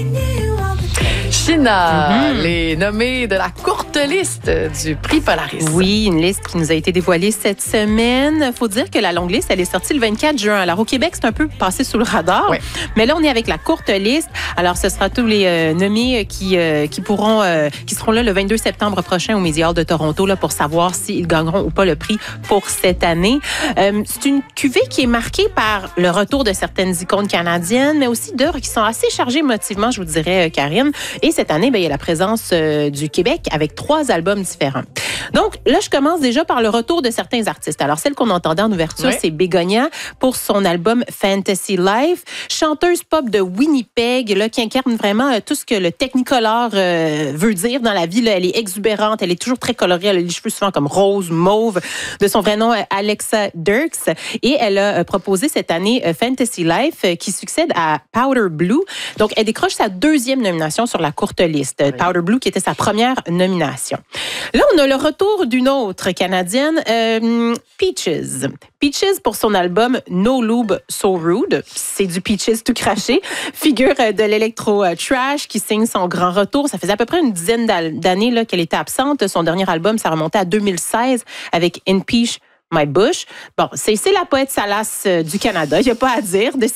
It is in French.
China, les nommés de la courte liste du prix Polaris. Oui, une liste qui nous a été dévoilée cette semaine. Il faut dire que la longue liste, elle est sortie le 24 juin. Alors, au Québec, c'est un peu passé sous le radar. Ouais. Mais là, on est avec la courte liste. Alors, ce sera tous les nommés qui seront là le 22 septembre prochain au Media Hall de Toronto là, pour savoir s'ils gagneront ou pas le prix pour cette année. C'est une cuvée qui est marquée par le retour de certaines icônes canadiennes, mais aussi d'œuvres qui sont assez chargées émotivement, je vous dirais, Karine. Et cette année, il y a la présence du Québec avec 3 albums différents. Donc, là, je commence déjà par le retour de certains artistes. Alors, celle qu'on entendait en ouverture, c'est Bégonia pour son album Fantasy Life. Chanteuse pop de Winnipeg, là, qui incarne vraiment tout ce que le Technicolor veut dire dans la vie. Là, elle est exubérante, elle est toujours très colorée. Elle a les cheveux souvent comme rose, mauve. De son vrai nom, Alexa Dirks. Et elle a proposé cette année Fantasy Life qui succède à Powder Blue. Donc, elle décroche sa 2e nomination sur la courte liste. Oui. Powder Blue qui était sa première nomination. Là, on a le retour d'une autre Canadienne, Peaches. Peaches pour son album No Lube So Rude. C'est du Peaches tout craché. Figure de l'électro-trash qui signe son grand retour. Ça faisait à peu près une dizaine d'années là, qu'elle était absente. Son dernier album, ça remontait à 2016 avec In Peach My Bush. Bon, c'est la poète salace du Canada. Il n'y a pas à dire.